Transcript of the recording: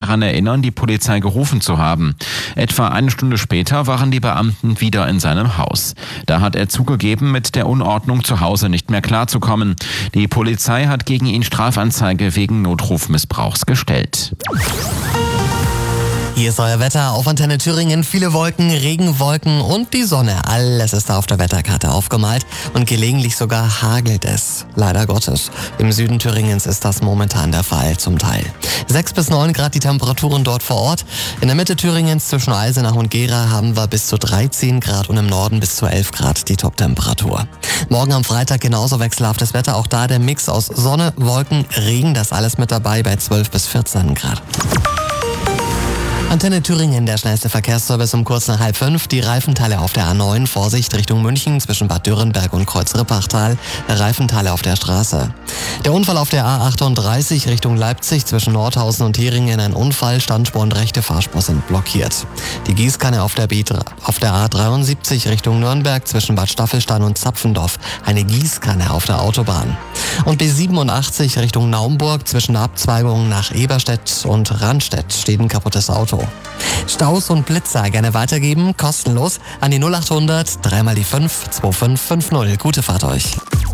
daran erinnern, die Polizei gerufen zu haben. Etwa eine Stunde später waren die Beamten wieder in seinem Haus. Da hat er zugegeben, mit der Unordnung zu Hause nicht mehr klarzukommen. Die Polizei hat gegen ihn Strafanzeige wegen Notrufmissbrauchs gestellt. Hier ist euer Wetter auf Antenne Thüringen. Viele Wolken, Regenwolken und die Sonne. Alles ist da auf der Wetterkarte aufgemalt und gelegentlich sogar hagelt es. Leider Gottes. Im Süden Thüringens ist das momentan der Fall zum Teil. 6 bis 9 Grad die Temperaturen dort vor Ort. In der Mitte Thüringens zwischen Eisenach und Gera haben wir bis zu 13 Grad und im Norden bis zu 11 Grad die Toptemperatur. Morgen am Freitag genauso wechselhaftes Wetter. Auch da der Mix aus Sonne, Wolken, Regen. Das alles mit dabei bei 12 bis 14 Grad. Antenne Thüringen, der schnellste Verkehrsservice um kurz nach 4:30. Die Reifenteile auf der A9, Vorsicht Richtung München zwischen Bad Dürrenberg und Kreuz-Rippachtal. Reifenteile auf der Straße. Der Unfall auf der A38 Richtung Leipzig zwischen Nordhausen und Heringen. Ein Unfall, Standspur und rechte Fahrspur sind blockiert. Die Gießkanne auf der A73 Richtung Nürnberg zwischen Bad Staffelstein und Zapfendorf. Eine Gießkanne auf der Autobahn. Und B87 Richtung Naumburg zwischen der Abzweigung nach Eberstedt und Randstedt steht ein kaputtes Auto. Staus und Blitzer gerne weitergeben, kostenlos an die 0800 3 mal die 5 2550. Gute Fahrt euch.